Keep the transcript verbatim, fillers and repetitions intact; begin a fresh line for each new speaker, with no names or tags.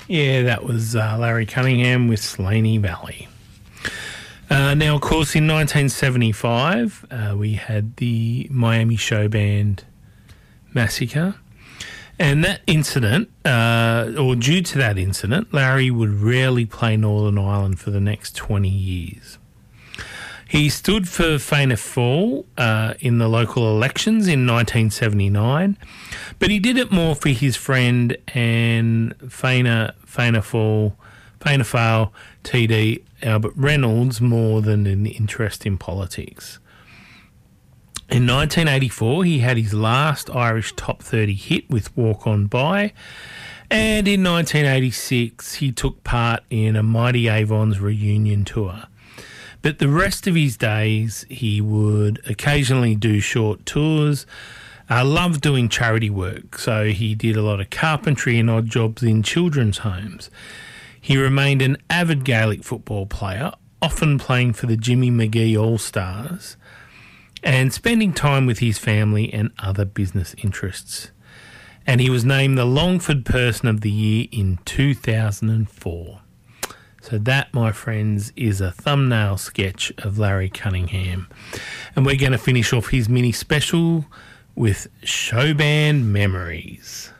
Yeah, that was uh, Larry Cunningham with Slaney Valley. Uh, now, of course, in nineteen seventy-five, uh, we had the Miami Show Band massacre. And that incident, uh, or due to that incident, Larry would rarely play Northern Ireland for the next twenty years. He stood for Fianna Fáil uh, in the local elections in nineteen seventy-nine, but he did it more for his friend and Fianna, Fianna Fáil, Fianna Fáil T D Albert Reynolds more than an interest in politics. In nineteen eighty-four, he had his last Irish top thirty hit with Walk On By, and in nineteen eighty-six, he took part in a Mighty Avons reunion tour. But the rest of his days, he would occasionally do short tours. I uh, loved doing charity work, so he did a lot of carpentry and odd jobs in children's homes. He remained an avid Gaelic football player, often playing for the Jimmy McGee All-Stars, and spending time with his family and other business interests. And he was named the Longford Person of the Year in two thousand four. So that, my friends, is a thumbnail sketch of Larry Cunningham. And we're going to finish off his mini special with Showband Memories.